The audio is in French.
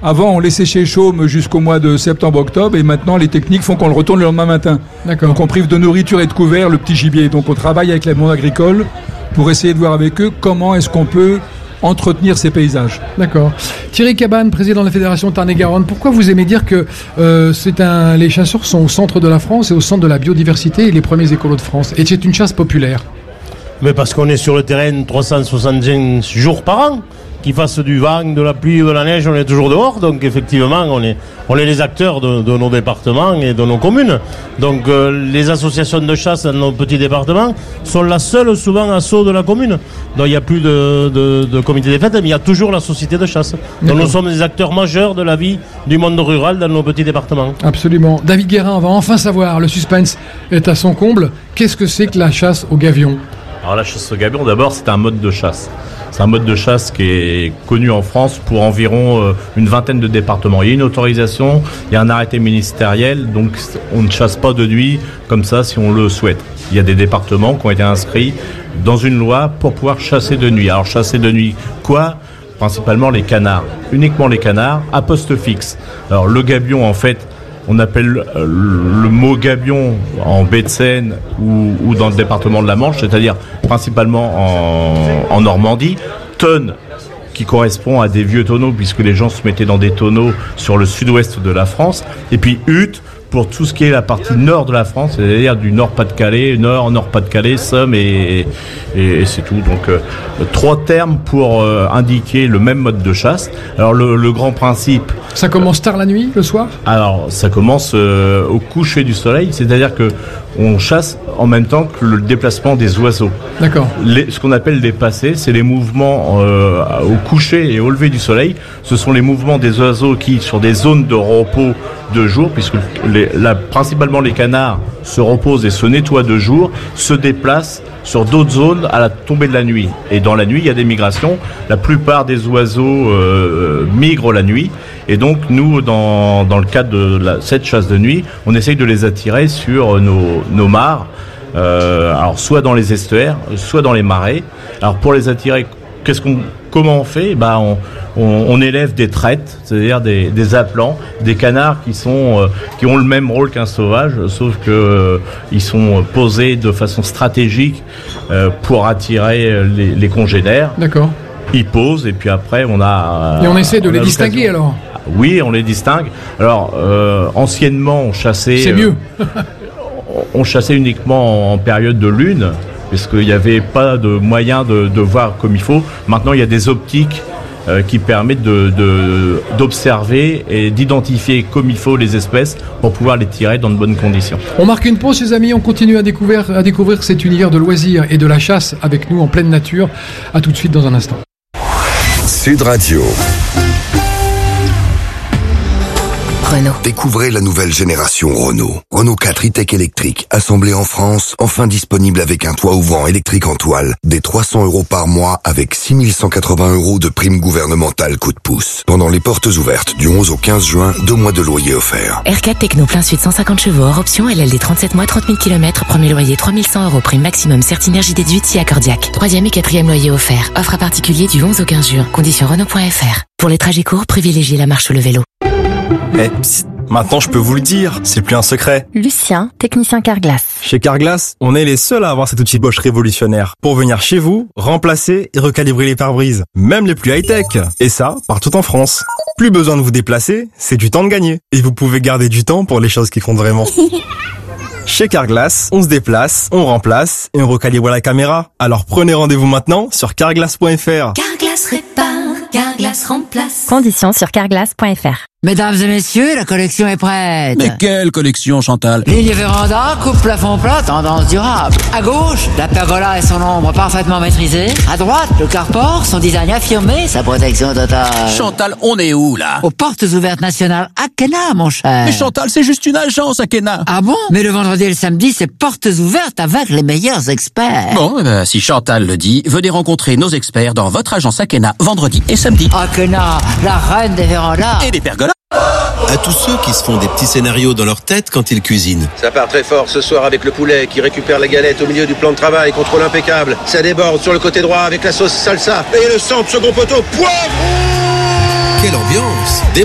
Avant, on laissait chez Chaume jusqu'au mois de septembre-octobre, et maintenant, les techniques font qu'on le retourne le lendemain matin. D'accord. Donc, on prive de nourriture et de couvert le petit gibier. Donc, on travaille avec le monde agricole pour essayer de voir avec eux comment est-ce qu'on peut entretenir ces paysages. D'accord. Thierry Cabane, président de la Fédération Tarn-et-Garonne, pourquoi vous aimez dire que les chasseurs sont au centre de la France et au centre de la biodiversité et les premiers écolos de France, et c'est une chasse populaire? Mais parce qu'on est sur le terrain 365 jours par an. Qu'il fasse du vent, de la pluie ou de la neige, on est toujours dehors. Donc effectivement, on est les acteurs de nos départements et de nos communes. Donc les associations de chasse dans nos petits départements sont la seule souvent assaut de la commune. Donc il n'y a plus de comité des fêtes, mais il y a toujours la société de chasse. Donc nous sommes des acteurs majeurs de la vie du monde rural dans nos petits départements. Absolument. David Guérin, on va enfin savoir, le suspense est à son comble. Qu'est-ce que c'est que la chasse au gavion? Alors la chasse au gavion, d'abord, c'est un mode de chasse. C'est un mode de chasse qui est connu en France pour environ une vingtaine de départements. Il y a une autorisation, il y a un arrêté ministériel, donc on ne chasse pas de nuit comme ça si on le souhaite. Il y a des départements qui ont été inscrits dans une loi pour pouvoir chasser de nuit. Alors chasser de nuit, quoi ? Principalement les canards, uniquement les canards, à poste fixe. Alors le gabion, en fait, on appelle le mot gabion en baie de Seine ou dans le département de la Manche, c'est-à-dire principalement en Normandie. Tonne, qui correspond à des vieux tonneaux, puisque les gens se mettaient dans des tonneaux sur le sud-ouest de la France. Et puis hutte, pour tout ce qui est la partie nord de la France, c'est-à-dire du Nord-Pas-de-Calais, Nord-Pas-de-Calais, Somme et c'est tout. Donc trois termes pour indiquer le même mode de chasse. Alors le grand principe... Ça commence tard la nuit, le soir ? Alors ça commence au coucher du soleil, c'est-à-dire que on chasse en même temps que le déplacement des oiseaux. D'accord. Ce qu'on appelle les passés, c'est les mouvements au coucher et au lever du soleil. Ce sont les mouvements des oiseaux qui, sur des zones de repos de jour, puisque principalement les canards se reposent et se nettoient de jour, se déplacent sur d'autres zones à la tombée de la nuit. Et dans la nuit, il y a des migrations. La plupart des oiseaux migrent la nuit. Et donc, nous, dans le cadre de cette chasse de nuit, on essaye de les attirer sur nos mares, alors soit dans les estuaires, soit dans les marais. Alors, pour les attirer, comment on fait ? On élève des traites, c'est-à-dire des appelants, des canards qui ont le même rôle qu'un sauvage, sauf que ils sont posés de façon stratégique pour attirer les congénères. D'accord. Ils posent et puis après on a... Et on essaie de les distinguer alors ? Oui, on les distingue. Alors, anciennement, on chassait... C'est mieux. On chassait uniquement en période de lune, parce qu'il n'y avait pas de moyen de voir comme il faut. Maintenant, il y a des optiques qui permettent d'observer et d'identifier comme il faut les espèces pour pouvoir les tirer dans de bonnes conditions. On marque une pause, les amis. On continue à découvrir cet univers de loisirs et de la chasse avec nous en pleine nature. À tout de suite dans un instant. Sud Radio. Renault. Découvrez la nouvelle génération Renault. Renault 4 e-Tech électrique, assemblé en France, enfin disponible avec un toit ouvrant électrique en toile, des 300 € par mois avec 6 180 € de prime gouvernementale coup de pouce. Pendant les portes ouvertes du 11 au 15 juin, 2 mois de loyer offert. R4 Techno plein sud 150 chevaux hors option, LLD 37 mois, 30 000 km, premier loyer 3 100 €, prime maximum Certinergie déduite si accordiaque. 3e et 4e loyer offert. Offre à particulier du 11 au 15 juin. Conditions Renault.fr. Pour les trajets courts, privilégiez la marche ou le vélo. Psst, maintenant je peux vous le dire, c'est plus un secret. Lucien, technicien Carglass. Chez Carglass, on est les seuls à avoir cet outil Bosch révolutionnaire pour venir chez vous, remplacer et recalibrer les pare-brises, même les plus high-tech. Et ça, partout en France. Plus besoin de vous déplacer, c'est du temps de gagner. Et vous pouvez garder du temps pour les choses qui comptent vraiment. Chez Carglass, on se déplace, on remplace et on recalibre la caméra. Alors prenez rendez-vous maintenant sur carglass.fr. Carglass répare, Carglass remplace. Conditions sur carglass.fr. Mesdames et messieurs, la collection est prête. Mais quelle collection, Chantal? Ligne véranda, coupe plafond plat, tendance durable. À gauche, la pergola et son ombre parfaitement maîtrisée. À droite, le carport, son design affirmé, sa protection totale. Chantal, on est où, là? Aux portes ouvertes nationales Akena, mon cher. Mais Chantal, c'est juste une agence, Akena. Ah bon? Mais le vendredi et le samedi, c'est portes ouvertes avec les meilleurs experts. Bon, si Chantal le dit, venez rencontrer nos experts dans votre agence Akena, vendredi et samedi. Akena, la reine des vérandas. Et des pergolas. À tous ceux qui se font des petits scénarios dans leur tête quand ils cuisinent. Ça part très fort ce soir avec le poulet qui récupère la galette au milieu du plan de travail, contrôle impeccable. Ça déborde sur le côté droit avec la sauce salsa et le centre second poteau, poivre. Quelle ambiance!